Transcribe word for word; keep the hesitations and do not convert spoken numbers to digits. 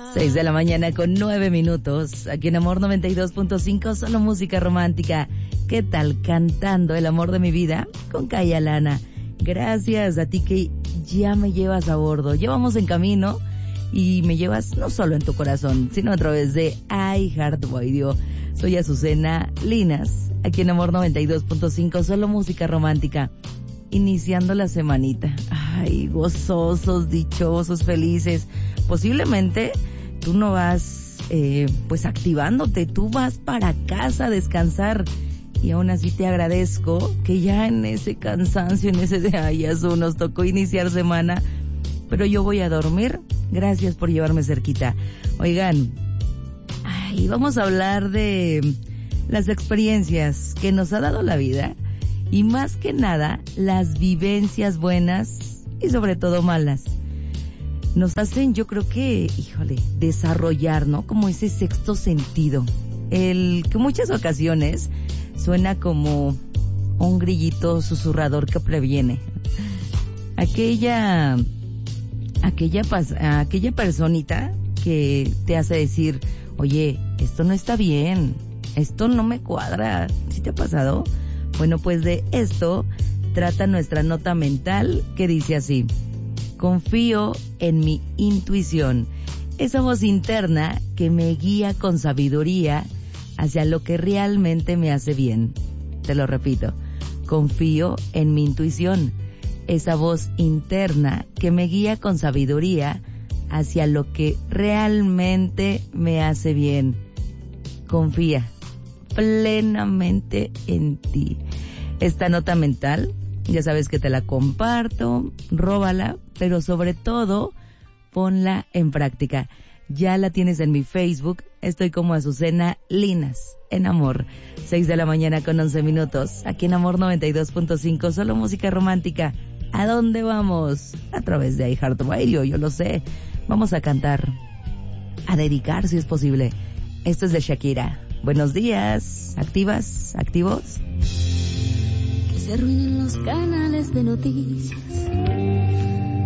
Seis de la mañana con nueve minutos. Aquí en Amor noventa y dos punto cinco, solo música romántica. ¿Qué tal? Cantando El amor de mi vida con Kaya Lana. Gracias a ti que ya me llevas a bordo. Ya vamos en camino y me llevas no solo en tu corazón, sino a través de iHeartRadio. Soy Azucena Linas, aquí en Amor noventa y dos punto cinco, solo música romántica. Iniciando la semanita. Ay, gozosos, dichosos, felices. Posiblemente tú no vas eh, pues activándote, tú vas para casa a descansar. Y aún así te agradezco que ya en ese cansancio, en ese de ay, Azul, nos tocó iniciar semana, pero yo voy a dormir. Gracias por llevarme cerquita. Oigan, ay, vamos a hablar de las experiencias que nos ha dado la vida y más que nada las vivencias buenas y sobre todo malas. Nos hacen, yo creo que, híjole, desarrollar, ¿no? Como ese sexto sentido. El que muchas ocasiones suena como un grillito susurrador que previene. Aquella, aquella, aquella personita que te hace decir, oye, esto no está bien, esto no me cuadra. ¿Sí te ha pasado? Bueno, pues de esto trata nuestra nota mental que dice así: confío en mi intuición, esa voz interna que me guía con sabiduría hacia lo que realmente me hace bien. Te lo repito, confío en mi intuición, esa voz interna que me guía con sabiduría hacia lo que realmente me hace bien. Confía plenamente en ti. Esta nota mental, ya sabes que te la comparto, róbala, pero sobre todo ponla en práctica. Ya la tienes en mi Facebook, estoy como Azucena Linas, en Amor. Seis de la mañana con once minutos, aquí en Amor noventa y dos punto cinco, solo música romántica. ¿A dónde vamos? A través de iHeartRadio, yo lo sé. Vamos a cantar, a dedicar si es posible. Esto es de Shakira. Buenos días, ¿activas? ¿Activos? Que se arruinen los canales de noticias,